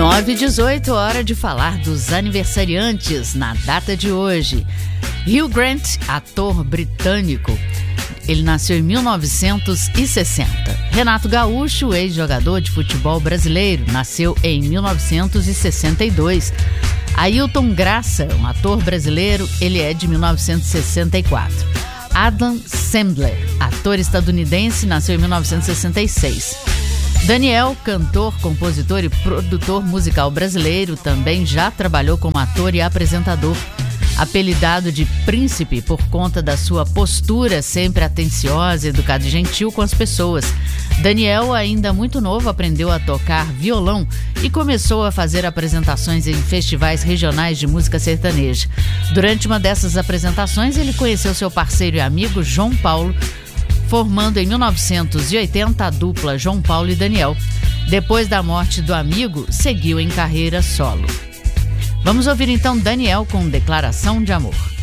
9h18, hora de falar dos aniversariantes na data de hoje. Hugh Grant, ator britânico, ele nasceu em 1960. Renato Gaúcho, ex-jogador de futebol brasileiro, nasceu em 1962. Ailton Graça, um ator brasileiro, ele é de 1964. Adam Sandler, ator estadunidense, nasceu em 1966. Daniel, cantor, compositor e produtor musical brasileiro, também já trabalhou como ator e apresentador. Apelidado de Príncipe por conta da sua postura sempre atenciosa, educada e gentil com as pessoas. Daniel, ainda muito novo, aprendeu a tocar violão e começou a fazer apresentações em festivais regionais de música sertaneja. Durante uma dessas apresentações, ele conheceu seu parceiro e amigo João Paulo, formando em 1980 a dupla João Paulo e Daniel. Depois da morte do amigo, seguiu em carreira solo. Vamos ouvir então Daniel com Declaração de Amor.